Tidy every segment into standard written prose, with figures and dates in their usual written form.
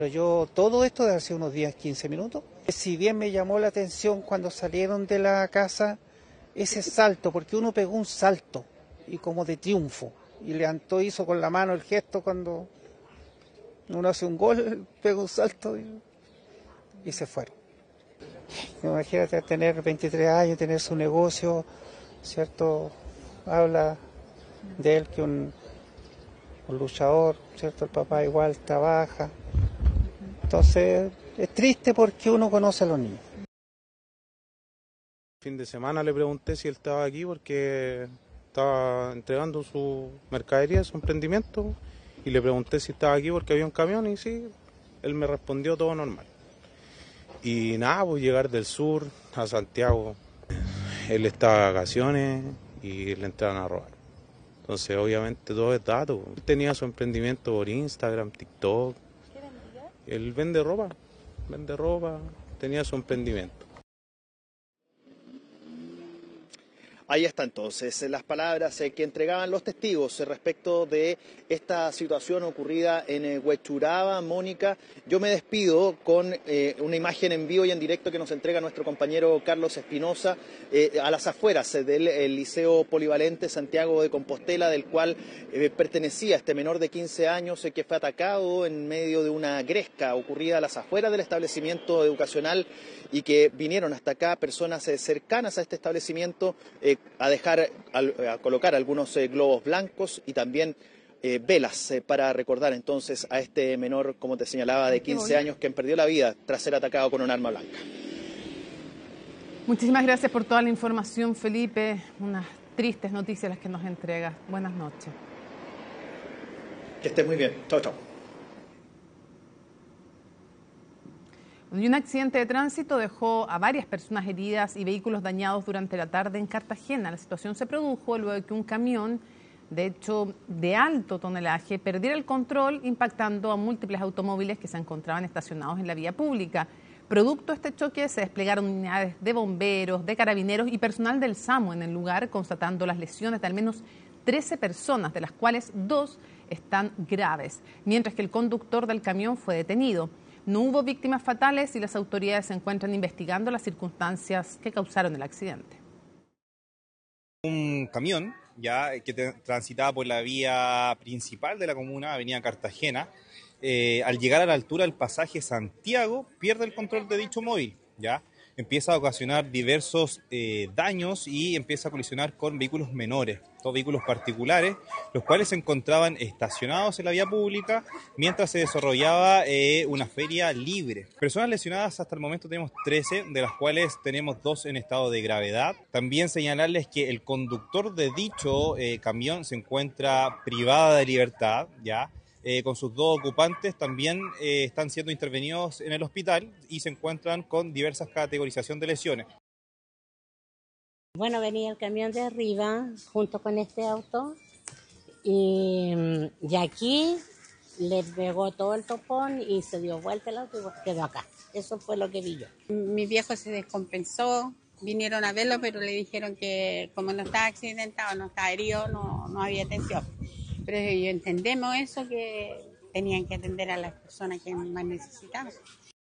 Yo todo esto de hace unos 10, 15 minutos, si bien me llamó la atención cuando salieron de la casa ese salto, porque uno pegó un salto y como de triunfo y levantó, hizo con la mano el gesto cuando uno hace un gol, pega un salto y se fueron. Imagínate tener 23 años, tener su negocio, ¿cierto? Habla de él que un luchador, ¿cierto? El papá igual trabaja. Entonces, es triste porque uno conoce a los niños. Fin de semana le pregunté si él estaba aquí porque estaba entregando su mercadería, su emprendimiento, y le pregunté si estaba aquí porque había un camión y sí, él me respondió todo normal. Y nada, pues llegar del sur a Santiago, él estaba de vacaciones y le entraron a robar. Entonces obviamente todo es dato. Él tenía su emprendimiento por Instagram, TikTok. ¿Qué vendía? Él vende ropa, tenía su emprendimiento. Ahí está entonces las palabras que entregaban los testigos respecto de esta situación ocurrida en Huechuraba. Mónica, yo me despido con una imagen en vivo y en directo que nos entrega nuestro compañero Carlos Espinosa a las afueras del Liceo Polivalente Santiago de Compostela, del cual pertenecía este menor de 15 años que fue atacado en medio de una gresca ocurrida a las afueras del establecimiento educacional y que vinieron hasta acá personas cercanas a este establecimiento a colocar algunos globos blancos y también velas para recordar entonces a este menor, como te señalaba, de 15 años, quien perdió la vida tras ser atacado con un arma blanca. Muchísimas gracias por toda la información, Felipe. Unas tristes noticias las que nos entregas. Buenas noches. Que estés muy bien. Chao, chao. Y un accidente de tránsito dejó a varias personas heridas y vehículos dañados durante la tarde en Cartagena. La situación se produjo luego de que un camión, de hecho de alto tonelaje, perdiera el control impactando a múltiples automóviles que se encontraban estacionados en la vía pública. Producto de este choque se desplegaron unidades de bomberos, de carabineros y personal del SAMU en el lugar, constatando las lesiones de al menos 13 personas, de las cuales 2 están graves, mientras que el conductor del camión fue detenido. No hubo víctimas fatales y las autoridades se encuentran investigando las circunstancias que causaron el accidente. Un camión que transitaba por la vía principal de la comuna, avenida Cartagena, al llegar a la altura del pasaje Santiago, pierde el control de dicho móvil, empieza a ocasionar diversos daños y empieza a colisionar con vehículos menores, dos vehículos particulares, los cuales se encontraban estacionados en la vía pública mientras se desarrollaba una feria libre. Personas lesionadas hasta el momento tenemos 13, de las cuales tenemos 2 en estado de gravedad. También señalarles que el conductor de dicho camión se encuentra privada de libertad, con sus 2 ocupantes también están siendo intervenidos en el hospital y se encuentran con diversas categorización de lesiones. Bueno, venía el camión de arriba junto con este auto y aquí le pegó todo el topón y se dio vuelta el auto y quedó acá. Eso fue lo que vi yo. Mi viejo se descompensó, vinieron a verlo, pero le dijeron que como no estaba accidentado, no estaba herido, no había atención. Pero entendemos eso, que tenían que atender a las personas que más necesitaban.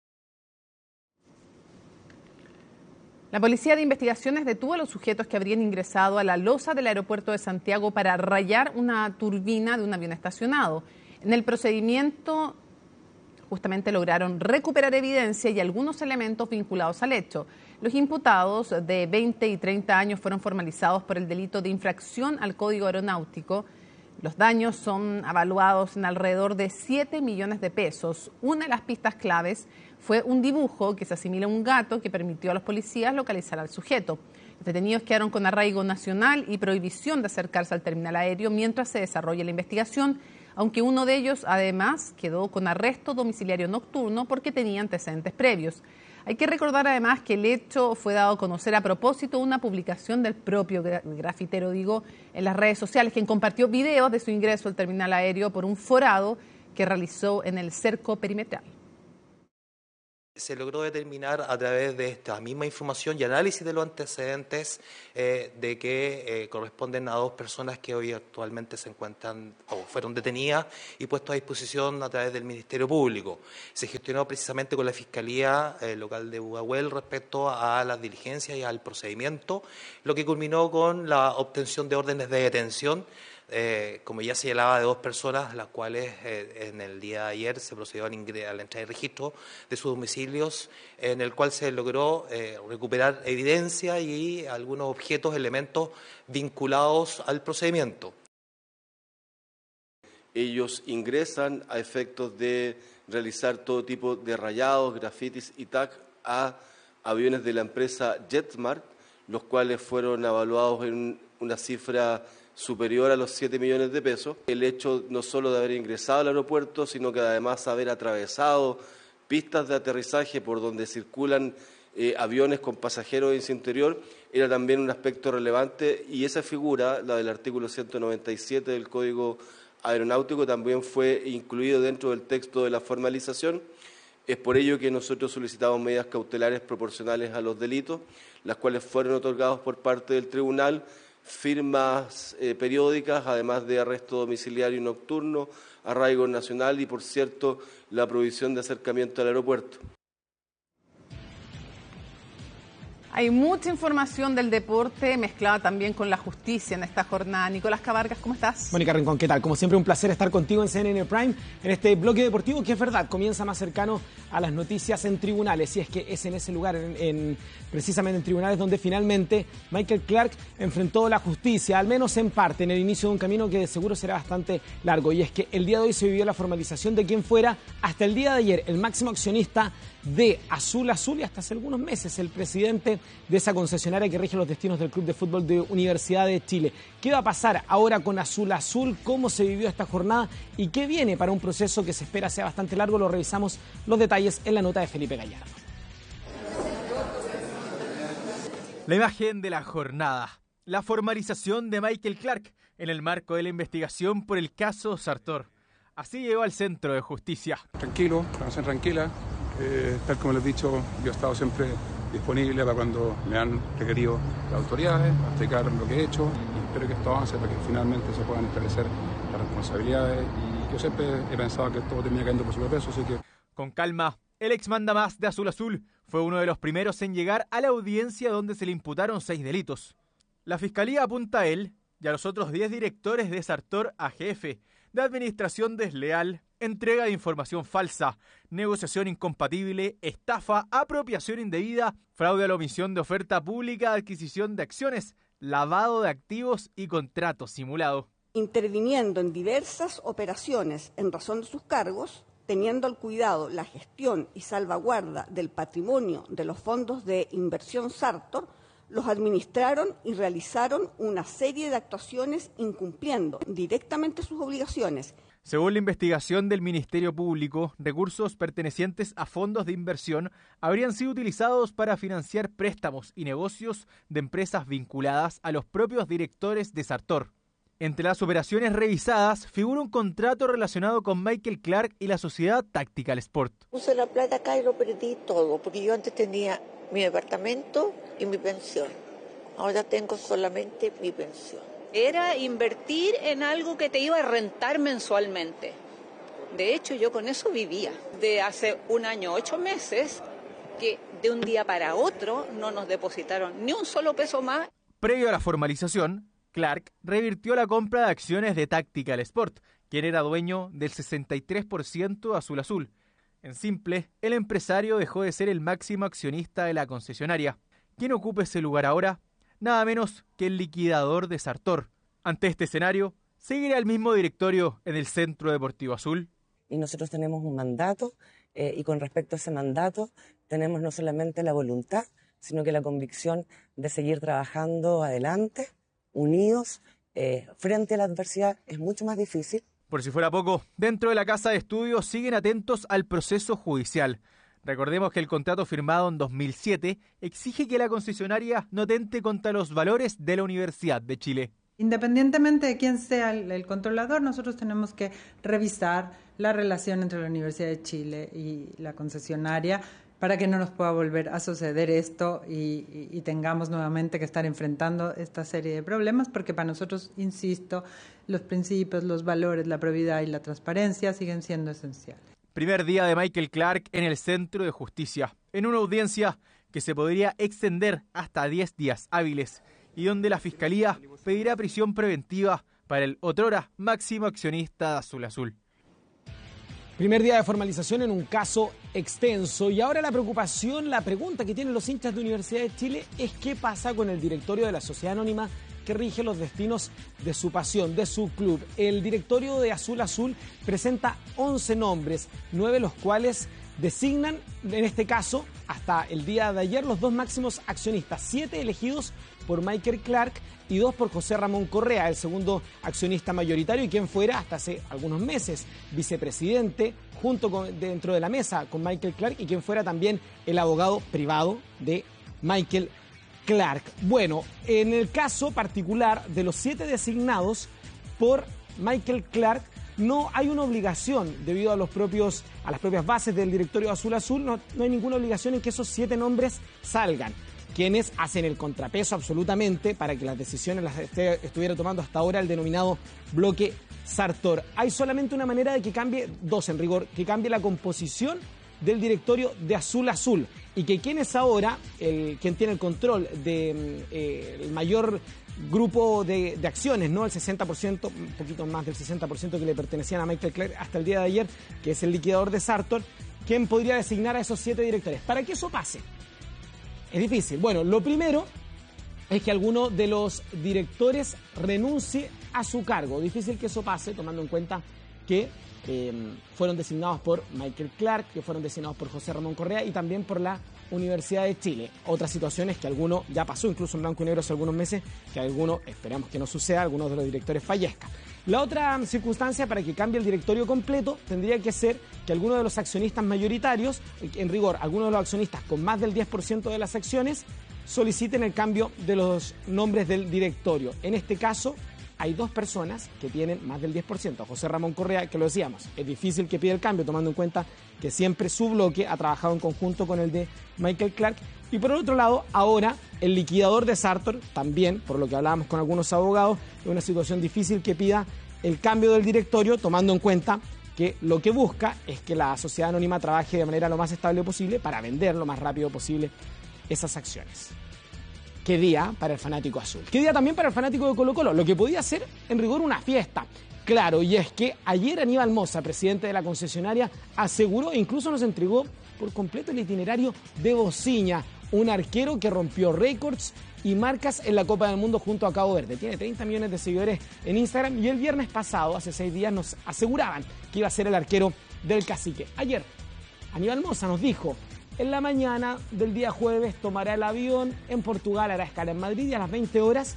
La Policía de Investigaciones detuvo a los sujetos que habrían ingresado a la losa del aeropuerto de Santiago para rayar una turbina de un avión estacionado. En el procedimiento justamente lograron recuperar evidencia y algunos elementos vinculados al hecho. Los imputados de 20 y 30 años fueron formalizados por el delito de infracción al Código Aeronáutico. Los daños son evaluados en alrededor de 7 millones de pesos. Una de las pistas claves fue un dibujo que se asimila a un gato que permitió a los policías localizar al sujeto. Los detenidos quedaron con arraigo nacional y prohibición de acercarse al terminal aéreo mientras se desarrolla la investigación, aunque uno de ellos además quedó con arresto domiciliario nocturno porque tenía antecedentes previos. Hay que recordar además que el hecho fue dado a conocer a propósito de una publicación del propio grafitero, en las redes sociales, quien compartió videos de su ingreso al terminal aéreo por un forado que realizó en el cerco perimetral. Se logró determinar a través de esta misma información y análisis de los antecedentes de que corresponden a 2 personas que hoy actualmente se encuentran o fueron detenidas y puestas a disposición a través del Ministerio Público. Se gestionó precisamente con la Fiscalía Local de Pudahuel respecto a las diligencias y al procedimiento, lo que culminó con la obtención de órdenes de detención, como ya se señalaba, de 2 personas, las cuales en el día de ayer se procedió a la entrada de registro de sus domicilios, en el cual se logró recuperar evidencia y algunos objetos, elementos vinculados al procedimiento. Ellos ingresan a efectos de realizar todo tipo de rayados, grafitis y tag a aviones de la empresa JetSmart, los cuales fueron evaluados en una cifra superior a los 7 millones de pesos. El hecho no solo de haber ingresado al aeropuerto, sino que además haber atravesado pistas de aterrizaje por donde circulan aviones con pasajeros en su interior, era también un aspecto relevante, y esa figura, la del artículo 197 del Código Aeronáutico, también fue incluido dentro del texto de la formalización. Es por ello que nosotros solicitamos medidas cautelares proporcionales a los delitos, las cuales fueron otorgadas por parte del tribunal, firmas periódicas, además de arresto domiciliario nocturno, arraigo nacional y, por cierto, la prohibición de acercamiento al aeropuerto. Hay mucha información del deporte mezclada también con la justicia en esta jornada. Nicolás Cabargas, ¿cómo estás? Mónica Rincón, ¿qué tal? Como siempre, un placer estar contigo en CNN Prime, en este bloque deportivo que es verdad, comienza más cercano a las noticias en tribunales, y es que es en ese lugar, precisamente en tribunales, donde finalmente Michael Clark enfrentó la justicia, al menos en parte, en el inicio de un camino que de seguro será bastante largo, y es que el día de hoy se vivió la formalización de quien fuera, hasta el día de ayer, el máximo accionista de Azul Azul y hasta hace algunos meses el presidente de esa concesionaria que rige los destinos del Club de Fútbol de Universidad de Chile. ¿Qué va a pasar ahora con Azul Azul? ¿Cómo se vivió esta jornada? ¿Y qué viene para un proceso que se espera sea bastante largo? Lo revisamos los detalles en la nota de Felipe Gallardo. La imagen de la jornada. La formalización de Michael Clark en el marco de la investigación por el caso Sartor. Así llegó al Centro de Justicia. Tranquilo, relación tranquila. Tal como les he dicho, yo he estado siempre disponible para cuando me han requerido las autoridades, para explicar lo que he hecho, y espero que esto avance para que finalmente se puedan establecer las responsabilidades, y yo siempre he pensado que todo termina cayendo por su peso, así que... Con calma, el ex mandamás de Azul Azul fue uno de los primeros en llegar a la audiencia donde se le imputaron 6 delitos. La Fiscalía apunta a él y a los otros 10 directores de Sartor AGF, de administración desleal, entrega de información falsa, negociación incompatible, estafa, apropiación indebida, fraude a la omisión de oferta pública, adquisición de acciones, lavado de activos y contrato simulado. Interviniendo en diversas operaciones en razón de sus cargos, teniendo al cuidado la gestión y salvaguarda del patrimonio de los fondos de inversión Sartor, los administraron y realizaron una serie de actuaciones incumpliendo directamente sus obligaciones. Según la investigación del Ministerio Público, recursos pertenecientes a fondos de inversión habrían sido utilizados para financiar préstamos y negocios de empresas vinculadas a los propios directores de Sartor. Entre las operaciones revisadas figura un contrato relacionado con Michael Clark y la sociedad Tactical Sport. Puse la plata acá y lo perdí todo, porque yo antes tenía mi departamento y mi pensión. Ahora tengo solamente mi pensión. Era invertir en algo que te iba a rentar mensualmente. De hecho, yo con eso vivía. De hace 1 año, 8 meses, que de un día para otro no nos depositaron ni un solo peso más. Previo a la formalización, Clark revirtió la compra de acciones de Tactical Sport, quien era dueño del 63% de Azul Azul. En simple, el empresario dejó de ser el máximo accionista de la concesionaria. ¿Quién ocupa ese lugar ahora? Nada menos que el liquidador de Sartor. Ante este escenario, ¿seguirá el mismo directorio en el Centro Deportivo Azul? Y nosotros tenemos un mandato, y con respecto a ese mandato tenemos no solamente la voluntad, sino que la convicción de seguir trabajando adelante, unidos, frente a la adversidad. Es mucho más difícil. Por si fuera poco, dentro de la Casa de Estudios siguen atentos al proceso judicial. Recordemos que el contrato firmado en 2007 exige que la concesionaria no atente contra los valores de la Universidad de Chile. Independientemente de quién sea el controlador, nosotros tenemos que revisar la relación entre la Universidad de Chile y la concesionaria para que no nos pueda volver a suceder esto y tengamos nuevamente que estar enfrentando esta serie de problemas, porque para nosotros, insisto, los principios, los valores, la probidad y la transparencia siguen siendo esenciales. Primer día de Michael Clark en el Centro de Justicia, en una audiencia que se podría extender hasta 10 días hábiles y donde la Fiscalía pedirá prisión preventiva para el otrora máximo accionista de Azul Azul. Primer día de formalización en un caso extenso y ahora la pregunta que tienen los hinchas de Universidad de Chile es qué pasa con el directorio de la sociedad anónima que rige los destinos de su pasión, de su club. El directorio de Azul Azul presenta 11 nombres, 9 de los cuales designan, en este caso, hasta el día de ayer, los 2 máximos accionistas, 7 elegidos por Michael Clark y 2 por José Ramón Correa, el segundo accionista mayoritario y quien fuera hasta hace algunos meses vicepresidente dentro de la mesa con Michael Clark y quien fuera también el abogado privado de Michael Clark. Bueno, en el caso particular de los 7 designados por Michael Clark, no hay una obligación debido a las propias bases del directorio Azul Azul, no hay ninguna obligación en que esos 7 nombres salgan. Quienes hacen el contrapeso absolutamente para que las decisiones las estuviera tomando hasta ahora el denominado bloque Sartor. Hay solamente una manera de que cambie, 2 en rigor, que cambie la composición del directorio de Azul Azul y que quien es ahora quien tiene el control el mayor grupo de acciones, ¿no? El 60%, un poquito más del 60% que le pertenecían a Michael Clark hasta el día de ayer, que es el liquidador de Sartor, quien podría designar a esos 7 directores. Para que eso pase, es difícil. Bueno, lo primero es que alguno de los directores renuncie a su cargo. Difícil que eso pase, tomando en cuenta que fueron designados por Michael Clark, que fueron designados por José Ramón Correa y también por la Universidad de Chile. Otra situación es que alguno ya pasó, incluso en blanco y negro hace algunos meses, que alguno, esperamos que no suceda, algunos de los directores fallezcan. La otra circunstancia para que cambie el directorio completo tendría que ser que alguno de los accionistas mayoritarios, en rigor, algunos de los accionistas con más del 10% de las acciones, soliciten el cambio de los nombres del directorio. En este caso, hay 2 personas que tienen más del 10%. José Ramón Correa, que lo decíamos, es difícil que pida el cambio, tomando en cuenta que siempre su bloque ha trabajado en conjunto con el de Michael Clark. Y por el otro lado, ahora, el liquidador de Sartor, también, por lo que hablábamos con algunos abogados, es una situación difícil que pida el cambio del directorio, tomando en cuenta que lo que busca es que la sociedad anónima trabaje de manera lo más estable posible para vender lo más rápido posible esas acciones. Qué día para el fanático azul. Qué día también para el fanático de Colo-Colo. Lo que podía ser, en rigor, una fiesta. Claro, y es que ayer Aníbal Mosa, presidente de la concesionaria, aseguró e incluso nos entregó por completo el itinerario de Bociña, un arquero que rompió récords y marcas en la Copa del Mundo junto a Cabo Verde. Tiene 30 millones de seguidores en Instagram y el viernes pasado, hace 6 días, nos aseguraban que iba a ser el arquero del Cacique. Ayer, Aníbal Mosa nos dijo: en la mañana del día jueves tomará el avión en Portugal, hará escala en Madrid y a las 20 horas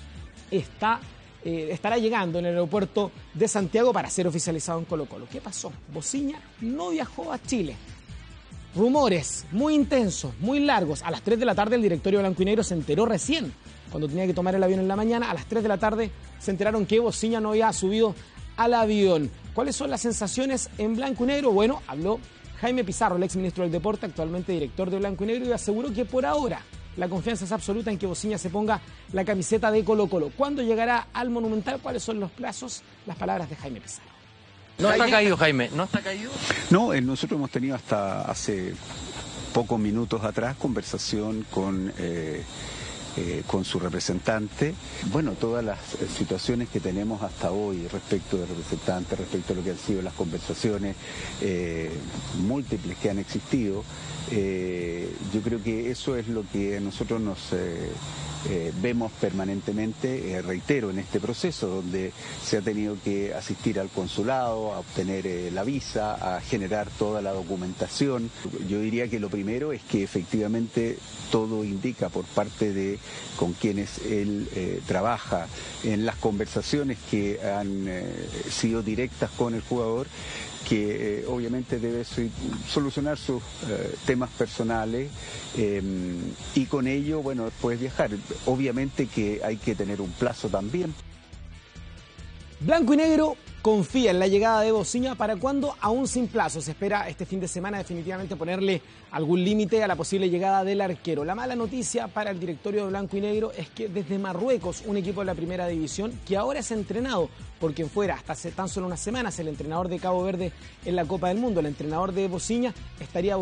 estará llegando en el aeropuerto de Santiago para ser oficializado en Colo-Colo. ¿Qué pasó? Bociña no viajó a Chile. Rumores muy intensos, muy largos. A las 3 de la tarde el directorio blanco y negro se enteró recién, cuando tenía que tomar el avión en la mañana. A las 3 de la tarde se enteraron que Bociña no había subido al avión. ¿Cuáles son las sensaciones en blanco y negro? Bueno, habló Jaime Pizarro, el exministro del Deporte, actualmente director de Blanco y Negro, y aseguró que por ahora la confianza es absoluta en que Bociña se ponga la camiseta de Colo-Colo. ¿Cuándo llegará al Monumental? ¿Cuáles son los plazos? Las palabras de Jaime Pizarro. ¿No está caído, Jaime? ¿No está caído? No, nosotros hemos tenido hasta hace pocos minutos atrás conversación con su representante. Bueno, todas las situaciones que tenemos hasta hoy respecto del representante, respecto a lo que han sido las conversaciones múltiples que han existido, yo creo que eso es lo que nosotros nos vemos permanentemente, reitero, en este proceso donde se ha tenido que asistir al consulado, a obtener la visa, a generar toda la documentación. Yo diría que lo primero es que efectivamente todo indica por parte de con quienes él trabaja en las conversaciones que han sido directas con el jugador, que obviamente debe solucionar sus temas personales y con ello, bueno, después viajar. Obviamente que hay que tener un plazo también. Blanco y negro confía en la llegada de Bociña. ¿Para cuándo? Aún sin plazo. Se espera este fin de semana definitivamente ponerle algún límite a la posible llegada del arquero. La mala noticia para el directorio de Blanco y Negro es que desde Marruecos, un equipo de la primera división que ahora es entrenado por quien fuera hasta hace tan solo unas semanas el entrenador de Cabo Verde en la Copa del Mundo, el entrenador de Bociña, estaría